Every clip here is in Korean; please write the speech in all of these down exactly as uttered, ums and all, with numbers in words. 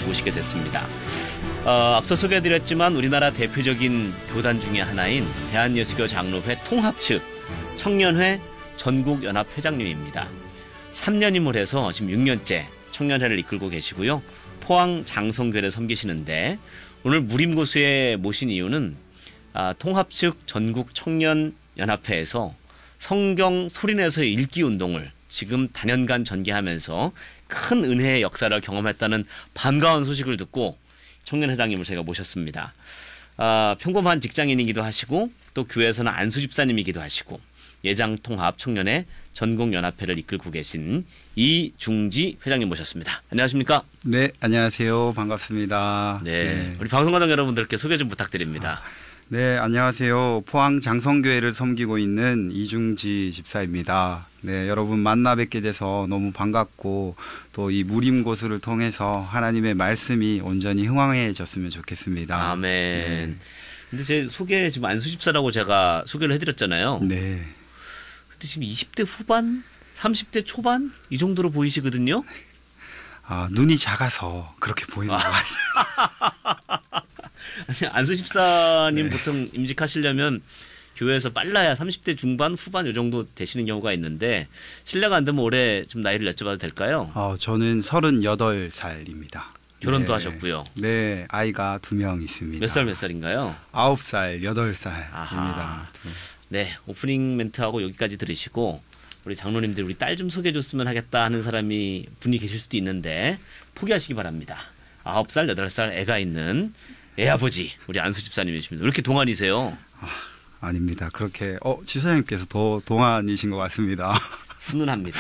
모시게 됐습니다. 어, 앞서 소개해드렸지만 우리나라 대표적인 교단 중에 하나인 대한예수교 장로회 통합 측 청년회 전국연합회장님입니다. 삼 년임을 해서 지금 육 년째 청년회를 이끌고 계시고요. 포항 장성교회를 섬기시는데 오늘 무림고수에 모신 이유는 아, 통합 측 전국 청년연합회에서 성경 소리내서 읽기 운동을 지금 다년간 전개하면서 큰 은혜의 역사를 경험했다는 반가운 소식을 듣고 청년회장님을 제가 모셨습니다. 아, 평범한 직장인이기도 하시고 또 교회에서는 안수집사님이기도 하시고 예장통합 청년회 전국연합회를 이끌고 계신 이중지 회장님 모셨습니다. 안녕하십니까? 네, 안녕하세요. 반갑습니다. 네, 네. 우리 방송가족 여러분들께 소개 좀 부탁드립니다. 아, 네, 안녕하세요. 포항 장성교회를 섬기고 있는 이중지 집사입니다. 네, 여러분 만나 뵙게 돼서 너무 반갑고 또 이 무림고수를 통해서 하나님의 말씀이 온전히 흥왕해졌으면 좋겠습니다. 아멘. 네. 근데 제 소개 지금 안수집사라고 제가 소개를 해드렸잖아요. 네. 근데 지금 이십 대 후반, 삼십 대 초반 이 정도로 보이시거든요. 아, 눈이 작아서 그렇게 보이는 것 같아요. 아니, 안수집사님 네. 보통 임직하시려면 교회에서 빨라야 삼십 대 중반, 후반 요 정도 되시는 경우가 있는데 실례가 안 되면 올해 좀 나이를 여쭤봐도 될까요? 어, 저는 서른여덟 살입니다. 결혼도 네. 하셨고요. 네, 아이가 두 명 있습니다. 몇 살 몇 살인가요? 아홉 살, 여덟 살입니다. 아하. 네, 오프닝 멘트하고 여기까지 들으시고 우리 장로님들 우리 딸 좀 소개해 줬으면 하겠다 하는 사람이 분이 계실 수도 있는데 포기하시기 바랍니다. 아홉 살, 여덟 살 애가 있는 애아버지 우리 안수 집사님이십니다. 왜 이렇게 동안이세요? 아, 아닙니다. 그렇게 어 집사님께서 더 동안이신 것 같습니다. 훈훈합니다.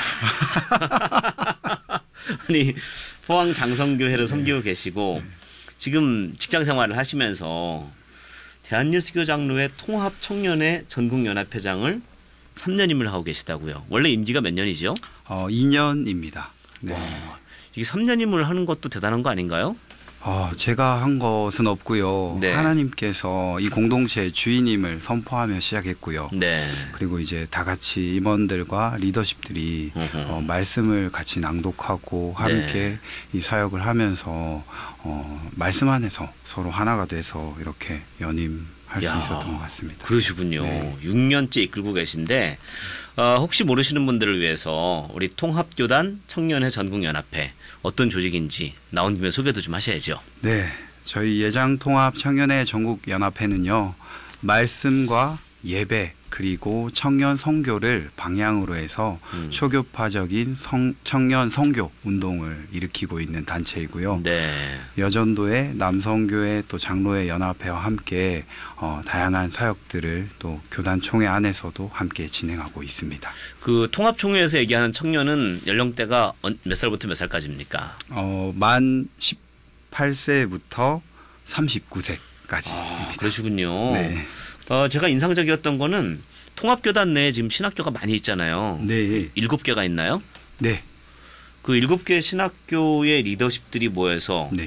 아니 포항 장성교회를 섬기고 계시고 지금 직장 생활을 하시면서 대한예수교 장로회 통합 청년회 전국연합회장을 삼 년임을 하고 계시다고요. 원래 임기가 몇 년이죠? 어, 이 년입니다. 네. 와, 이게 삼 년임을 하는 것도 대단한 거 아닌가요? 어, 제가 한 것은 없고요. 네. 하나님께서 이 공동체의 주인임을 선포하며 시작했고요. 네. 그리고 이제 다 같이 임원들과 리더십들이 어, 말씀을 같이 낭독하고 함께 네. 이 사역을 하면서 어, 말씀 안에서 서로 하나가 돼서 이렇게 연임할 수 야, 있었던 것 같습니다. 그러시군요. 네. 육 년째 이끌고 계신데 어, 혹시 모르시는 분들을 위해서 우리 통합교단 청년회 전국연합회 어떤 조직인지 나온 김에 소개도 좀 하셔야죠. 네, 저희 예장통합 청년회 전국연합회는요, 말씀과 예배 그리고 청년 선교를 방향으로 해서 음. 초교파적인 성, 청년 선교 운동을 일으키고 있는 단체이고요. 네. 여전도의 남성교회 또 장로회 연합회와 함께 어, 다양한 사역들을 또 교단 총회 안에서도 함께 진행하고 있습니다. 그 통합총회에서 얘기하는 청년은 연령대가 몇 살부터 몇 살까지입니까? 어, 만 십팔 세부터 삼십구 세까지입니다. 아, 그러시군요. 네. 어, 제가 인상적이었던 거는 통합교단 내에 지금 신학교가 많이 있잖아요. 네. 일곱 개가 있나요? 네. 그 일곱 개 신학교의 리더십들이 모여서 네.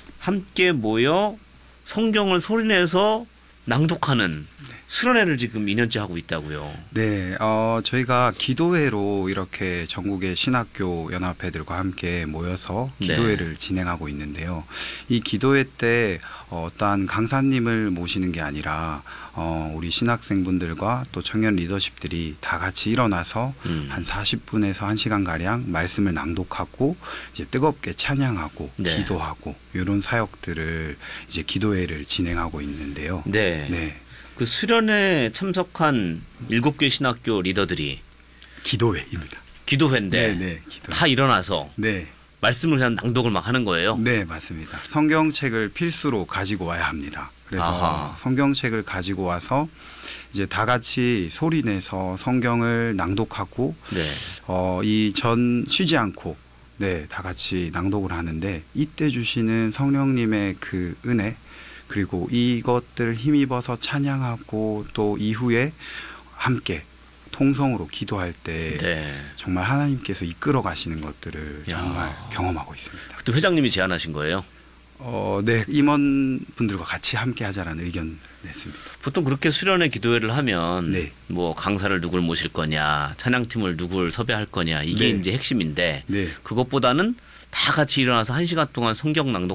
함께 모여 성경을 소리내서 낭독하는 수련회를 지금 이 년째 하고 있다고요. 네, 어, 저희가 기도회로 이렇게 전국의 신학교 연합회들과 함께 모여서 기도회를 네. 진행하고 있는데요. 이 기도회 때 어떠한 강사님을 모시는 게 아니라 어, 우리 신학생분들과 또 청년 리더십들이 다 같이 일어나서 음. 한 사십 분에서 한 시간가량 말씀을 낭독하고 이제 뜨겁게 찬양하고 네. 기도하고 이런 사역들을 이제 기도회를 진행하고 있는데요. 네. 네. 그 수련회에 참석한 일곱 개 신학교 리더들이 기도회입니다. 기도회인데 네, 네, 기도회. 다 일어나서 네. 말씀을 그냥 낭독을 막 하는 거예요? 네, 맞습니다. 성경책을 필수로 가지고 와야 합니다. 그래서 아하. 성경책을 가지고 와서 이제 다 같이 소리내서 성경을 낭독하고 네. 어, 이 전 쉬지 않고 네, 다 같이 낭독을 하는데 이때 주시는 성령님의 그 은혜 그리고 이것들을 힘입어서 찬양하고 또 이후에 함께 통성으로 기도할 때 네. 정말 하나님께서 이끌어 가시는 것들을 야. 정말 경험하고 있습니다. 또 회장님이 제안하신 거예요? 어, 네, 임원분들과 같이 함께 하자라는 의견 냈습니다. 보통 그렇게 수련회 기도회를 하면 네. 뭐 강사를 누굴 모실 거냐, 찬양팀을 누굴 섭외할 거냐 이게 네. 이제 핵심인데 네. 그것보다는 다 같이 일어나서 한 시간 동안 성경 낭독